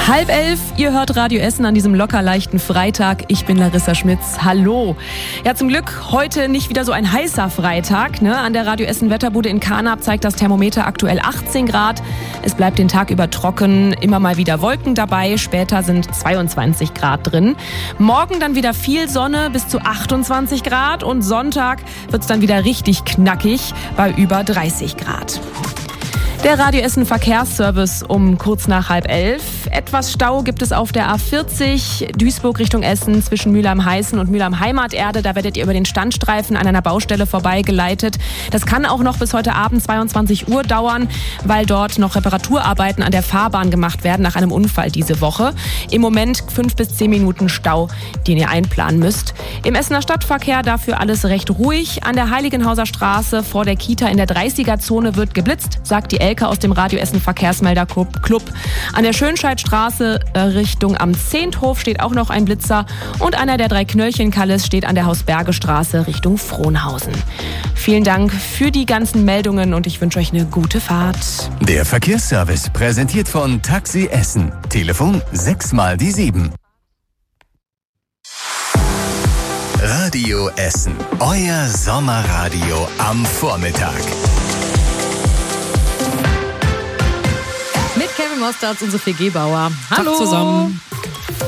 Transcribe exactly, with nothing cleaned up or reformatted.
Halb elf, ihr hört Radio Essen an diesem locker leichten Freitag. Ich bin Larissa Schmitz. Hallo. Ja, zum Glück heute nicht wieder so ein heißer Freitag. Ne? An der Radio Essen Wetterbude in Karnap zeigt das Thermometer aktuell achtzehn Grad. Es bleibt den Tag über trocken, immer mal wieder Wolken dabei. Später sind zweiundzwanzig Grad drin. Morgen dann wieder viel Sonne bis zu achtundzwanzig Grad und Sonntag wird's dann wieder richtig knackig bei über dreißig Grad. Der Radio Essen Verkehrsservice um kurz nach halb elf. Etwas Stau gibt es auf der A vierzig, Duisburg Richtung Essen zwischen Mülheim-Heißen und Mülheim-Heimaterde. Da werdet ihr über den Standstreifen an einer Baustelle vorbeigeleitet. Das kann auch noch bis heute Abend zweiundzwanzig Uhr dauern, weil dort noch Reparaturarbeiten an der Fahrbahn gemacht werden nach einem Unfall diese Woche. Im Moment fünf bis zehn Minuten Stau, den ihr einplanen müsst. Im Essener Stadtverkehr dafür alles recht ruhig. An der Heiligenhauser Straße vor der Kita in der dreißiger-Zone wird geblitzt, sagt die Elke aus dem Radio Essen Verkehrsmelder Club. An der Schönscheidstraße äh, Richtung am Zehnthof steht auch noch ein Blitzer und einer der drei Knöllchenkalles steht an der Hausbergestraße Richtung Frohnhausen. Vielen Dank für die ganzen Meldungen und ich wünsche euch eine gute Fahrt. Der Verkehrsservice präsentiert von Taxi Essen. Telefon sechs mal die sieben. Radio Essen. Euer Sommerradio am Vormittag. Mit Kevin Mostards und Sophie Gebauer. Hallo Tag zusammen.